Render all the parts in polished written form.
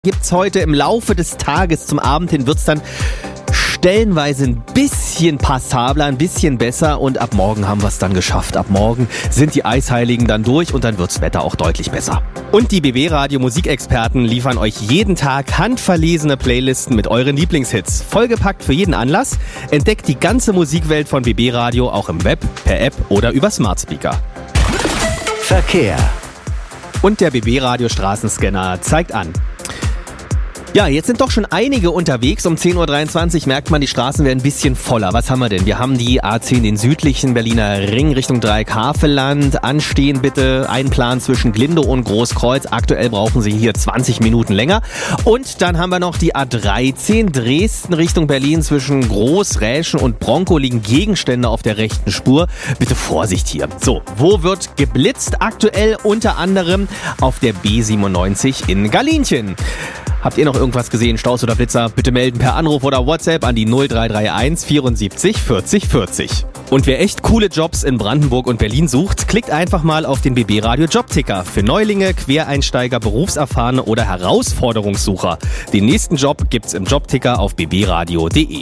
Gibt's heute im Laufe des Tages zum Abend hin, wird's dann stellenweise ein bisschen passabler, ein bisschen besser und ab morgen haben wir es dann geschafft. Ab morgen sind die Eisheiligen dann durch und dann wirds Wetter auch deutlich besser. Und die BB Radio Musikexperten liefern euch jeden Tag handverlesene Playlisten mit euren Lieblingshits. Vollgepackt für jeden Anlass. Entdeckt die ganze Musikwelt von BB Radio auch im Web, per App oder über Smart Speaker. Verkehr. Und der BB Radio Straßenscanner zeigt an. Ja, jetzt sind doch schon einige unterwegs. Um 10.23 Uhr merkt man, die Straßen werden ein bisschen voller. Was haben wir denn? Wir haben die A10, den südlichen Berliner Ring Richtung Dreieck-Havelland. Anstehen bitte, einplanen zwischen Glindow und Großkreuz. Aktuell brauchen Sie hier 20 Minuten länger. Und dann haben wir noch die A13, Dresden Richtung Berlin. Zwischen Großräschen und Bronco liegen Gegenstände auf der rechten Spur. Bitte Vorsicht hier. So, wo wird geblitzt? Aktuell unter anderem auf der B97 in Galinchen. Habt ihr noch irgendwas gesehen, Staus oder Blitzer? Bitte melden per Anruf oder WhatsApp an die 0331 74 40 40. Und wer echt coole Jobs in Brandenburg und Berlin sucht, klickt einfach mal auf den BB Radio Jobticker. Für Neulinge, Quereinsteiger, Berufserfahrene oder Herausforderungssucher. Den nächsten Job gibt's im Jobticker auf bbradio.de.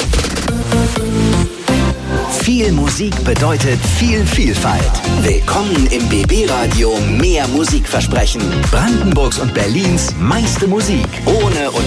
Viel Musik bedeutet viel Vielfalt. Willkommen im BB Radio Mehr Musikversprechen. Brandenburgs und Berlins meiste Musik. Ohne